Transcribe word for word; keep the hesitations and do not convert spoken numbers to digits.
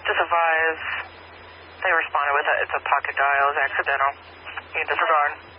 Just advise. They responded with a, it's a pocket dial. It's accidental. You can disregard.